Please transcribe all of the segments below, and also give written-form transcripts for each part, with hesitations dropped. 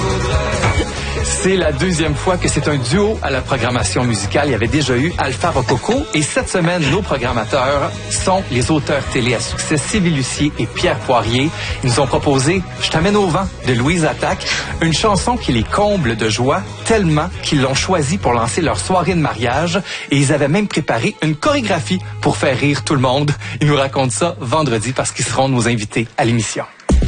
C'est la deuxième fois que c'est un duo à la programmation musicale. Il y avait déjà eu Alpha Rococo. Et cette semaine, nos programmateurs sont les auteurs télé à succès Sylvie Lucier et Pierre Poirier. Ils nous ont proposé « Je t'amène au vent » de Louise Attaque, une chanson qui les comble de joie tellement qu'ils l'ont choisie pour lancer leur soirée de mariage. Et ils avaient même préparé une chorégraphie pour faire rire tout le monde. Ils nous racontent ça vendredi parce qu'ils seront nos invités à l'émission.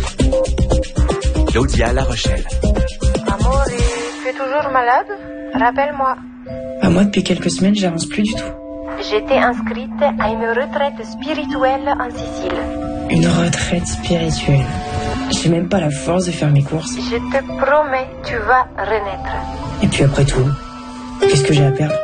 Claudia La Rochelle. Amour, tu es toujours malade? Rappelle-moi. Moi, depuis quelques semaines, j'avance plus du tout. J'étais inscrite à une retraite spirituelle en Sicile. Une retraite spirituelle. J'ai même pas la force de faire mes courses. Je te promets, tu vas renaître. Et puis après tout, qu'est-ce que j'ai à perdre?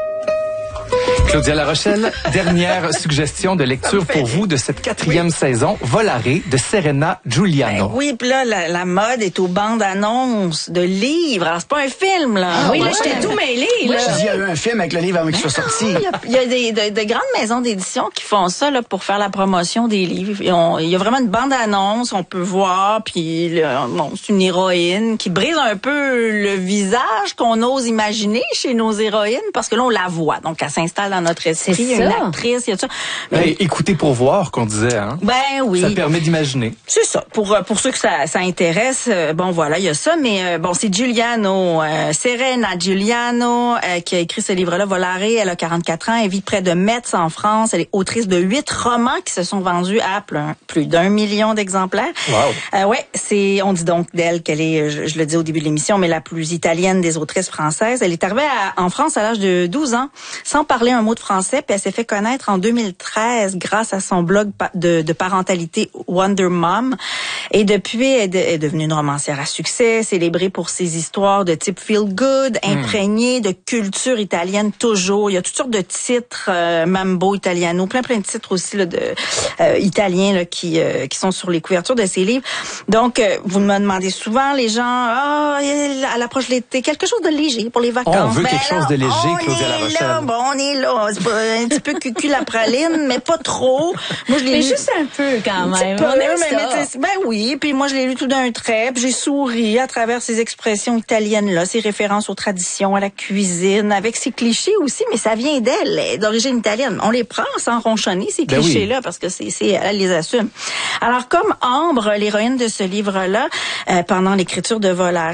Claudia La Rochelle, dernière suggestion de lecture pour vous de cette quatrième saison, Volare de Serena Giuliano. Ben oui, puis là, la mode est aux bandes annonces de livres. Alors, c'est pas un film, là. Oui, là, j'étais tout mêlée, là. Il y a eu un film avec le livre avant qu'il soit sorti. Il y a de grandes maisons d'édition qui font ça, là, pour faire la promotion des livres. Il y a vraiment une bande annonce, on peut voir, puis c'est une héroïne qui brise un peu le visage qu'on ose imaginer chez nos héroïnes, parce que là, on la voit. Donc, elle s'installe dans notre esprit, il y a une actrice, il y a tout ça. Mais, écoutez pour voir, qu'on disait, hein? Ben oui. Ça permet d'imaginer. C'est ça. Pour ceux que ça intéresse, bon voilà, il y a ça, mais bon, c'est Giuliano, Serena Giuliano, qui a écrit ce livre-là, Volare. Elle a 44 ans, elle vit près de Metz en France. Elle est autrice de 8 romans qui se sont vendus à plus d'1 million d'exemplaires. Wow. Ouais, on dit donc d'elle qu'elle est, je le dis au début de l'émission, mais la plus italienne des autrices françaises. Elle est arrivée en France à l'âge de 12 ans, sans parler un mot de français, puis elle s'est fait connaître en 2013 grâce à son blog de parentalité Wonder Mom. Et depuis, elle est devenue une romancière à succès, célébrée pour ses histoires de type feel good, imprégnée de culture italienne toujours. Il y a toutes sortes de titres, Mambo Italiano, plein de titres aussi là, de italiens là, qui sont sur les couvertures de ses livres. Donc, vous me demandez souvent, les gens, à l'approche de l'été, quelque chose de léger pour les vacances. On veut quelque chose de léger, Claudia La Rochelle. On est là. C'est pas un petit peu cucu la praline, mais pas trop. Moi, je l'ai lu. Juste un peu, quand même. Ben oui. Puis moi, je l'ai lu tout d'un trait. Puis j'ai souri à travers ces expressions italiennes-là, ces références aux traditions, à la cuisine, avec ces clichés aussi, mais ça vient d'elle, d'origine italienne. On les prend sans ronchonner, ces clichés-là, parce que elle les assume. Alors, comme Ambre, l'héroïne de ce livre-là, pendant l'écriture de Volare,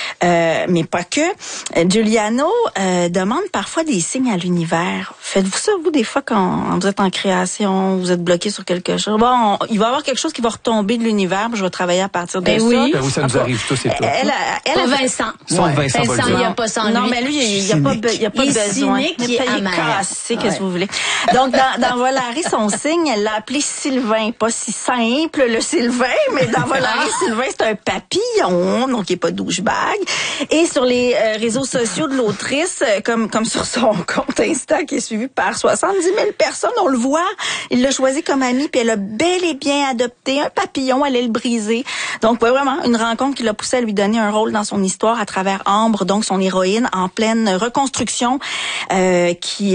mais pas que, Giuliano demande parfois des signes à l'univers. Faites-vous ça, vous, des fois, quand vous êtes en création, vous êtes bloqué sur quelque chose? Bon, il va y avoir quelque chose qui va retomber de l'univers, puis je vais travailler à partir de ça. Oui, ça nous arrive tous et tous. Pas Vincent. Vincent, il n'y a pas sans lui. Non, mais lui, il n'y a pas besoin. Il est amer. Cassé, qu'est-ce que vous voulez. Donc, dans Volare, son signe, elle l'a appelé Sylvain. Pas si simple, le Sylvain, mais dans Volare, Sylvain, c'est un papillon, donc il n'est pas douchebag. Et sur les réseaux sociaux de l'autrice, comme sur son compte Insta, qui est suivi par 70 000 personnes, on le voit. Il l'a choisi comme ami, puis elle a bel et bien adopté un papillon, elle allait le briser. Donc, ouais, vraiment, une rencontre qui l'a poussé à lui donner un rôle dans son histoire à travers Ambre, donc son héroïne, en pleine reconstruction, qui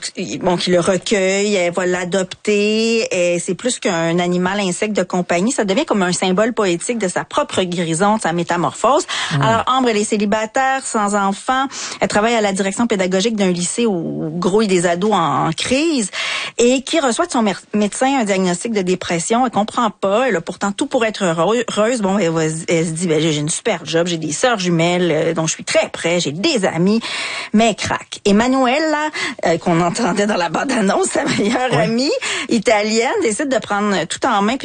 le recueille, elle va l'adopter, et c'est plus qu'un animal insecte de compagnie, ça devient comme un symbole poétique de sa propre guérison, de sa métamorphose. Alors, Ambre, elle est célibataire, sans enfant, elle travaille à la direction pédagogique d'un lycée où grouille des ados en crise, et qui reçoit de son médecin un diagnostic de dépression. Elle comprend pas, elle a pourtant tout pour être heureuse. Bon, elle se dit, j'ai une super job, j'ai des sœurs jumelles dont je suis très près, j'ai des amis, mais elle craque. Emmanuelle, qu'on entendait dans la bande-annonce, sa meilleure amie italienne, décide de prendre tout en main puis